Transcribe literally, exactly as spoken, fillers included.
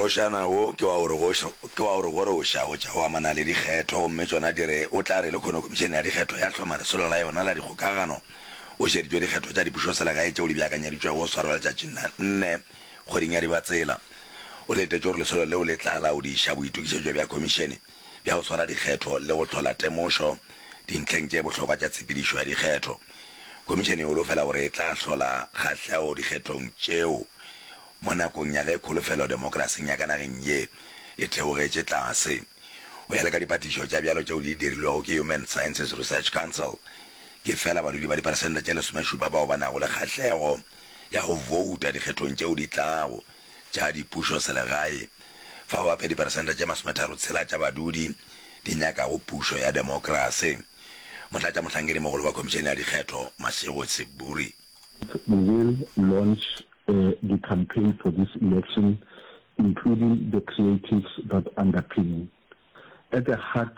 mošana o ke wa gore go ke wa gore gore o sha go tša go amana le dikgetho mme tsona dire o tla re le khone komishene ya dikgetho ya tlhoma lesolo la yona la dikgokagano o šeditšwe dikgetho tša dipušo selegae tšeo di beakanyaditšwe go swarwa letšatši nne kgweding ya dibatsela o letetse gore lesolo leo le tla laodiša boitukišetšo bja komishene bja go swara dikgetho le go tlhola temošo dintlheng tše bohlokwa tša tshepedišo ya dikgetho. Komishene e holofela gore e tla hlola kgahlego dikgethong tšeo mo nakong ya ge kholofelo demokrasing ya ka nageng ye e theogetše tlase. O ya le ka dipatišo tša bjalo tšeo di dirilwego ke Human Sciences Research Council ke fela badudi ba diperesente tše lesomešupa bao ba nago le kgahlego ya go vouta dikgethong tšeo di tlago tša dipušo selegae fa go ape diperesente tše masometharo tshela tša badudi di nyakago pušo ya demokrasi. Motlatša mohlankedi mogolo wa komishene ya dikgetho Mashego Seburi. We will launch uh, the campaign for this election, including the creatives that underpin. At the heart